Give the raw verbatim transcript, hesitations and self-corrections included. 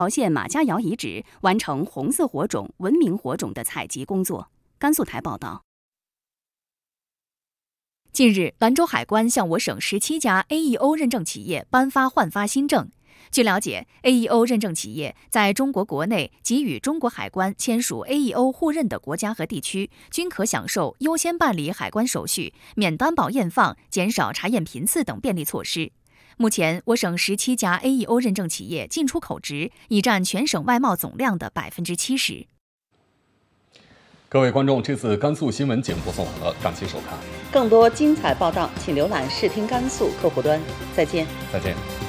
朝县马家窑遗址完成红色火种、文明火种的采集工作。甘肃台报道。近日，兰州海关向我省十七家 A E O 认证企业颁发换发新证。据了解 ，A E O 认证企业在中国国内及与中国海关签署 A E O 互认的国家和地区，均可享受优先办理海关手续、免担保验放、减少查验频次等便利措施。目前，我省十七家 A E O 认证企业进出口值已占全省外贸总量的百分之七十。 各位观众，这次甘肃新闻节目播送完了，感谢收看。 更多精彩报道，请浏览视听甘肃客户端。再见。 再见。